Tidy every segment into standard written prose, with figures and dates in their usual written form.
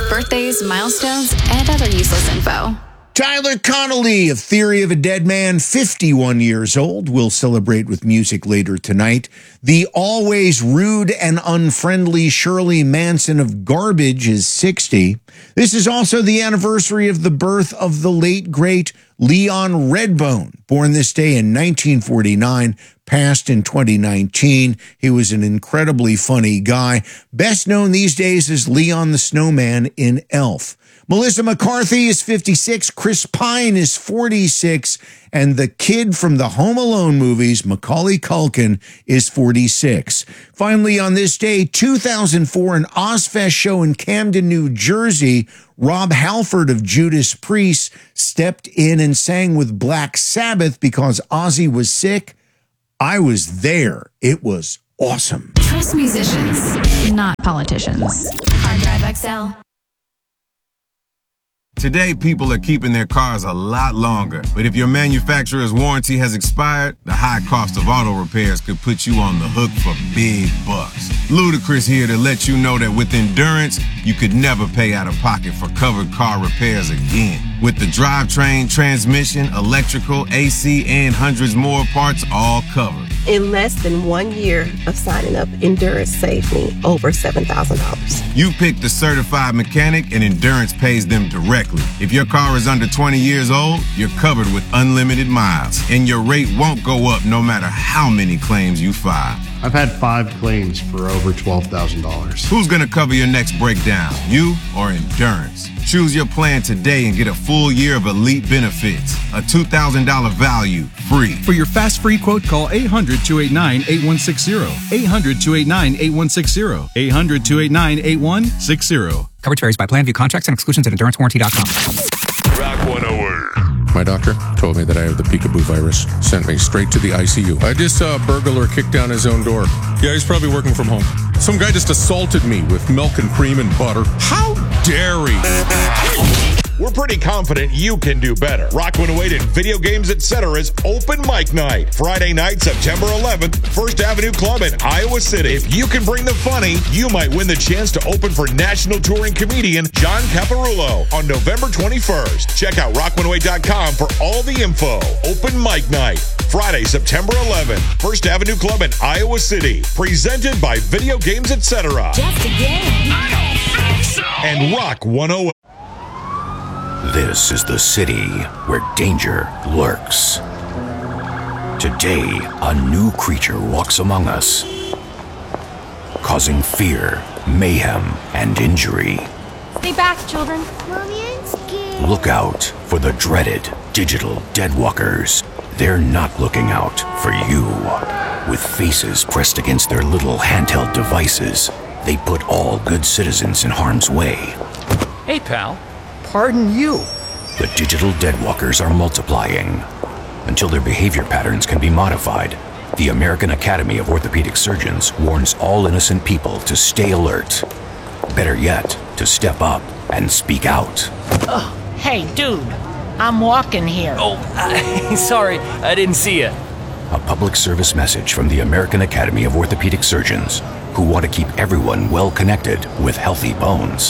birthdays, milestones, and other useless info. Tyler Connolly of Theory of a Dead Man, 51 years old, will celebrate with music later tonight. The always rude and unfriendly Shirley Manson of Garbage is 60. This is also the anniversary of the birth of the late, great Leon Redbone, born this day in 1949, passed in 2019. He was an incredibly funny guy, best known these days as Leon the Snowman in Elf. Melissa McCarthy is 56, Chris Pine is 46, and the kid from the Home Alone movies, Macaulay Culkin, is 46. Finally, on this day, 2004, an Ozfest show in Camden, New Jersey, Rob Halford of Judas Priest stepped in and sang with Black Sabbath because Ozzy was sick. I was there. It was awesome. Trust musicians, not politicians. Hard Drive XL. Today, people are keeping their cars a lot longer. But if your manufacturer's warranty has expired, the high cost of auto repairs could put you on the hook for big bucks. Ludacris here to let you know that with Endurance, you could never pay out of pocket for covered car repairs again. With the drivetrain, transmission, electrical, AC, and hundreds more parts all covered. In less than 1 year of signing up, Endurance saved me over $7,000. You pick the certified mechanic and Endurance pays them directly. If your car is under 20 years old, you're covered with unlimited miles, and your rate won't go up no matter how many claims you file. I've had 5 claims for over $12,000. Who's gonna cover your next breakdown, you or Endurance? Choose your plan today and get a full year of elite benefits. A $2,000 value, free. For your fast free quote, call 800-289-8160. 800-289-8160. 800-289-8160. Coverage varies by plan. View contracts and exclusions at EnduranceWarranty.com. Rock 108. My doctor told me that I have the peekaboo virus. Sent me straight to the ICU. I just saw a burglar kick down his own door. Yeah, he's probably working from home. Some guy just assaulted me with milk and cream and butter. How dare he? We're pretty confident you can do better. Rock 108 and Video Games Etc's Open Mic Night. Friday night, September 11th, First Avenue Club in Iowa City. If you can bring the funny, you might win the chance to open for national touring comedian John Caparulo on November 21st. Check out rock108.com for all the info. Open Mic Night. Friday, September 11th, First Avenue Club in Iowa City. Presented by Video Games Etc. Just a game. I don't think so. And Rock 108. This is the city where danger lurks. Today, a new creature walks among us, causing fear, mayhem, and injury. Stay back, children. Mommy, I'm scared. Look out for the dreaded digital deadwalkers. They're not looking out for you. With faces pressed against their little handheld devices, they put all good citizens in harm's way. Hey, pal. Pardon you. The digital deadwalkers are multiplying. Until their behavior patterns can be modified, the American Academy of Orthopedic Surgeons warns all innocent people to stay alert. Better yet, to step up and speak out. Oh, hey, dude. I'm walking here. Oh, sorry. I didn't see you. A public service message from the American Academy of Orthopedic Surgeons, who want to keep everyone well connected with healthy bones.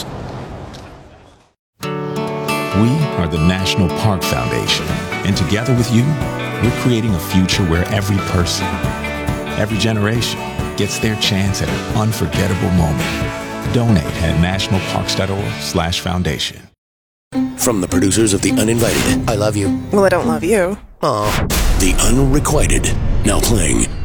We are the National Park Foundation, and together with you, we're creating a future where every person, every generation, gets their chance at an unforgettable moment. Donate at nationalparks.org/foundation. From the producers of The Uninvited, I Love You. Well, I don't love you. Aw. The Unrequited, now playing